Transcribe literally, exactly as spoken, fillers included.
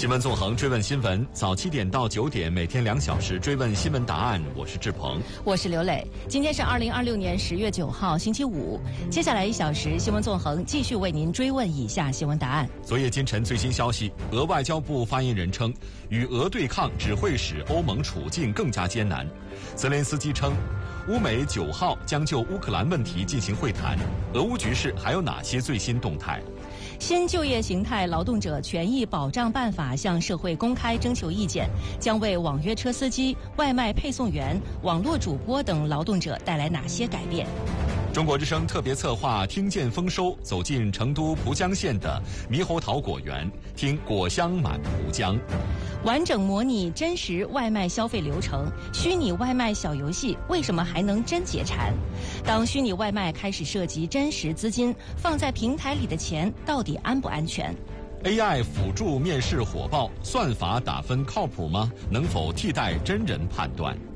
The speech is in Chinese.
新闻纵横追问新闻，早七点到九点，每天两小时追问新闻答案。我是志鹏， 我是刘磊。今天是二零二六年十月九号，星期五。接下来一小时，新闻纵横继续为您追问以下新闻答案。 昨夜今晨最新消息，俄外交部发言人称，与俄对抗只会使欧盟处境更加艰难。泽连斯基称，乌美九号将就乌克兰问题进行会谈。俄乌局势还有哪些最新动态？ 新就业形态劳动者权益保障办法向社会公开征求意见，将为网约车司机、外卖配送员、网络主播等劳动者带来哪些改变？ 中国之声特别策划听见丰收，走进成都蒲江县的猕猴桃果园，听果香满蒲江。 完整模拟真实外卖消费流程，虚拟外卖小游戏为什么还能真解馋？当虚拟外卖开始涉及真实资金，放在平台里的钱到底安不安全？ A I 辅助面试火爆，算法打分靠谱吗？能否替代真人判断？